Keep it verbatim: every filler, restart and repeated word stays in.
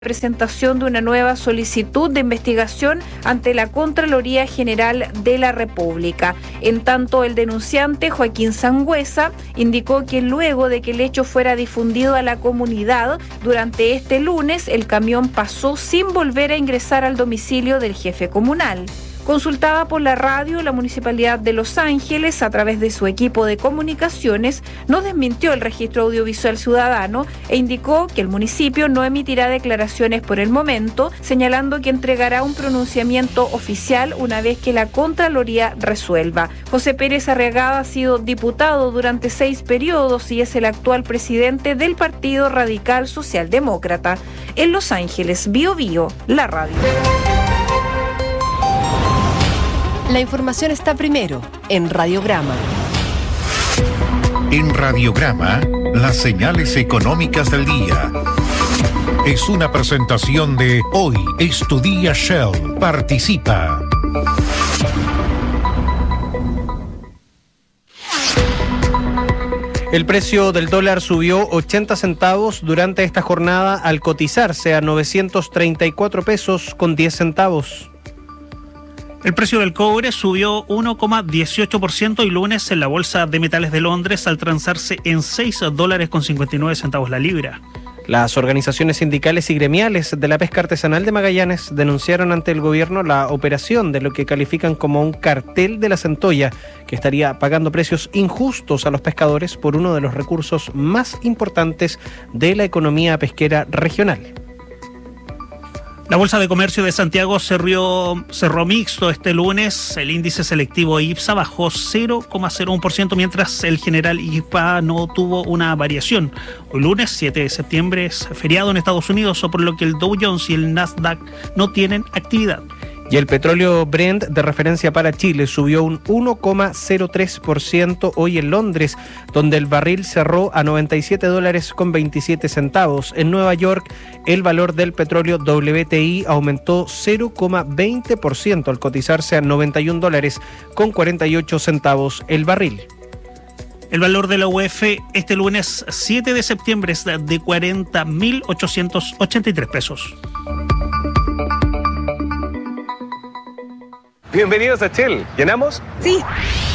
presentación de una nueva solicitud de investigación ante la Contraloría General de la República. En tanto, el denunciante Joaquín Sangüesa indicó que luego de que el hecho fuera difundido a la comunidad, durante este lunes el camión pasó sin volver a ingresar al domicilio del jefe comunal. Consultada por la radio, la Municipalidad de Los Ángeles, a través de su equipo de comunicaciones, no desmintió el registro audiovisual ciudadano e indicó que el municipio no emitirá declaraciones por el momento, señalando que entregará un pronunciamiento oficial una vez que la Contraloría resuelva. José Pérez Arriagada ha sido diputado durante seis periodos y es el actual presidente del Partido Radical Socialdemócrata. En Los Ángeles, Bio Bio, la radio. La información está primero en Radiograma. En Radiograma, las señales económicas del día. Es una presentación de Hoy es tu día Shell. Participa. El precio del dólar subió ochenta centavos durante esta jornada al cotizarse a novecientos treinta y cuatro pesos con diez centavos. El precio del cobre subió uno coma dieciocho por ciento y lunes en la Bolsa de Metales de Londres al transarse en seis dólares con cincuenta y nueve centavos la libra. Las organizaciones sindicales y gremiales de la pesca artesanal de Magallanes denunciaron ante el gobierno la operación de lo que califican como un cartel de la centolla, que estaría pagando precios injustos a los pescadores por uno de los recursos más importantes de la economía pesquera regional. La Bolsa de Comercio de Santiago cerró, cerró mixto este lunes. El índice selectivo IPSA bajó cero coma cero uno por ciento, mientras el general I P A no tuvo una variación. Hoy lunes, siete de septiembre, es feriado en Estados Unidos, por lo que el Dow Jones y el Nasdaq no tienen actividad. Y el petróleo Brent de referencia para Chile subió un uno coma cero tres por ciento hoy en Londres, donde el barril cerró a noventa y siete dólares con veintisiete centavos. En Nueva York, el valor del petróleo W T I aumentó cero coma veinte por ciento al cotizarse a noventa y un dólares con cuarenta y ocho centavos el barril. El valor de la U E F este lunes siete de septiembre es de cuarenta mil ochocientos ochenta y tres pesos. Bienvenidos a Shell. ¿Llenamos? Sí.